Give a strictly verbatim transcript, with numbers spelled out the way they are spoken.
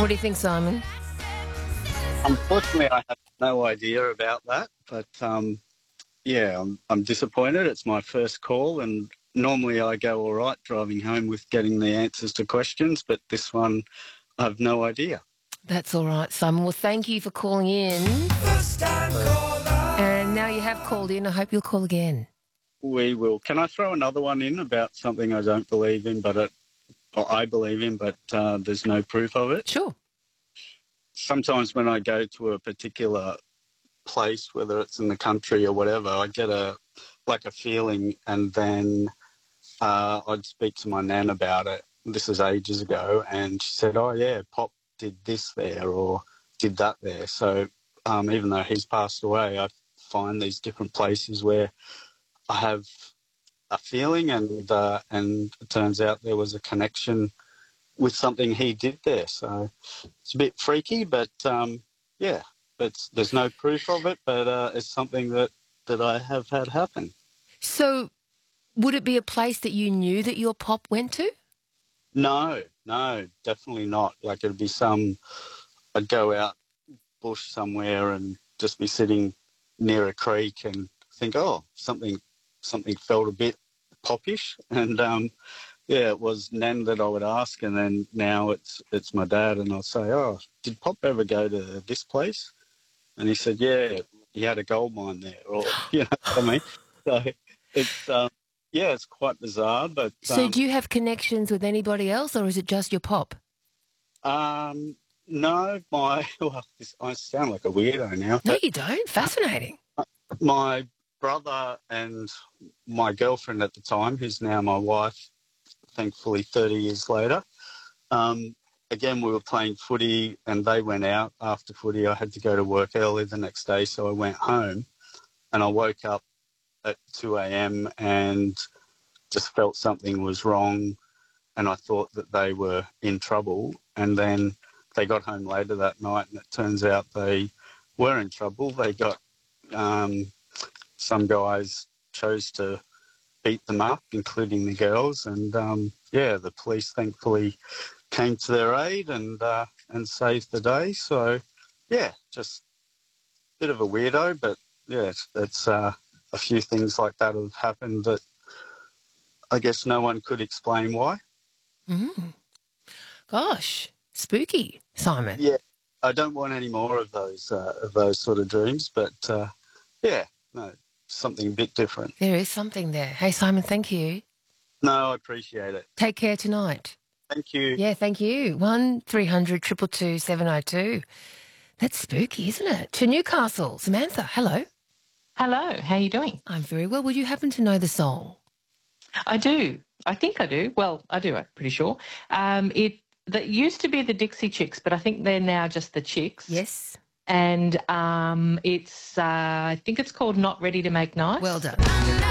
What do you think, Simon? Unfortunately, I have no idea about that, but um, yeah, I'm, I'm disappointed. It's my first call, and normally I go all right driving home with getting the answers to questions, but this one, I have no idea. That's all right, Simon. Well, thank you for calling in. First time caller. And now you have called in. I hope you'll call again. We will. Can I throw another one in about something I don't believe in, but it, or I believe in, but uh, there's no proof of it? Sure. Sometimes when I go to a particular place, whether it's in the country or whatever, I get a like a feeling, and then uh, I'd speak to my nan about it. This is ages ago, and she said, "Oh yeah, Pop did this there or did that there." So um, even though he's passed away, I find these different places where I have a feeling, and uh, and it turns out there was a connection with something he did there. So it's a bit freaky, but um, yeah, it's, there's no proof of it, but uh, it's something that, that I have had happen. So would it be a place that you knew that your pop went to? No, no, definitely not. Like it'd be some, I'd go out bush somewhere and just be sitting near a creek and think, oh, something, something felt a bit popish, and um, yeah, it was Nan that I would ask, and then now it's it's my dad, and I'll say, oh, did Pop ever go to this place? And he said, yeah, he had a gold mine there, or you know what I mean. So it's um, yeah, it's quite bizarre, but So um, do you have connections with anybody else, or is it just your pop? um, no, my well, this, I sound like a weirdo now. No, But you don't. Fascinating. my brother and my girlfriend at the time, who's now my wife, thankfully thirty years later, um, again, we were playing footy and they went out after footy. I had to go to work early the next day, so I went home and I woke up at two a.m. and just felt something was wrong, and I thought that they were in trouble. And then they got home later that night and it turns out they were in trouble. They got... Um, some guys chose to beat them up, including the girls, and um, yeah, the police thankfully came to their aid and uh, and saved the day. So yeah, just a bit of a weirdo, but yeah, it's, it's uh, a few things like that have happened that I guess no one could explain why. Mm. Gosh, spooky, Simon. Yeah, I don't want any more of those uh, of those sort of dreams, but uh, yeah, no. Something a bit different. There is something there. Hey, Simon, thank you. No, I appreciate it. Take care tonight. Thank you. Yeah, thank you. one three hundred two two two seven oh two. That's spooky, isn't it? To Newcastle. Samantha, hello. Hello, how are you doing? I'm very well. Would you happen to know the song? I do. I think I do. Well, I do, I'm pretty sure. Um, it that used to be the Dixie Chicks, but I think they're now just the Chicks. Yes. And um, it's, uh, I think it's called Not Ready to Make Nice. Well done.